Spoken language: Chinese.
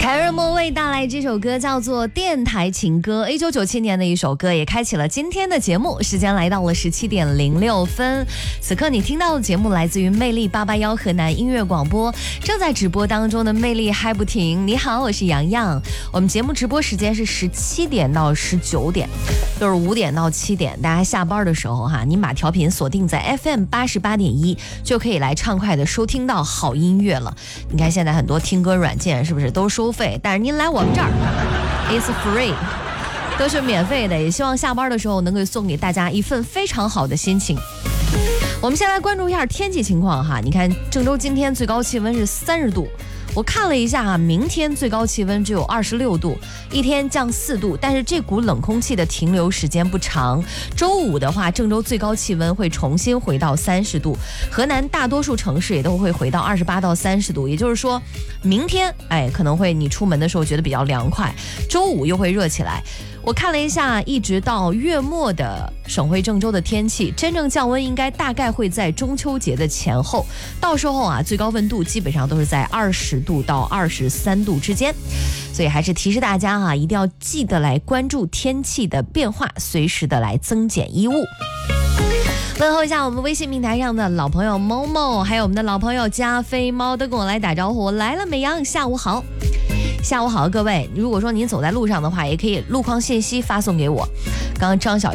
凯尔莫为带来这首歌叫做《电台情歌》，1997年的一首歌，也开启了今天的节目。时间来到了17:06，此刻你听到的节目来自于魅力881河南音乐广播，正在直播当中的魅力嗨不停。你好，我是洋洋。我们节目直播时间是17点到19点，就是5点到7点。大家下班的时候哈，你把调频锁定在 FM 88.1，就可以来畅快的收听到好音乐了。你看现在很多听歌软件是不是都收费？但是您来我们这儿 ，it's free， 都是免费的。也希望下班的时候能够送给大家一份非常好的心情。我们先来关注一下天气情况哈。你看郑州今天最高气温是30度。我看了一下啊，明天最高气温只有26度，一天降4度，但是这股冷空气的停留时间不长。周五的话，郑州最高气温会重新回到30度，河南大多数城市也都会回到28到30度，也就是说，明天可能会你出门的时候觉得比较凉快，周五又会热起来。我看了一下，一直到月末的省会郑州的天气，真正降温应该大概会在中秋节的前后，到时候啊，最高温度基本上都是在20度到23度之间，所以还是提示大家啊，一定要记得来关注天气的变化，随时的来增减衣物。问候一下我们微信平台上的老朋友某某，还有我们的老朋友加菲猫都跟我来打招呼。来了，美阳，下午好。下午好，各位。如果说您走在路上的话，也可以路况信息发送给我。刚刚张小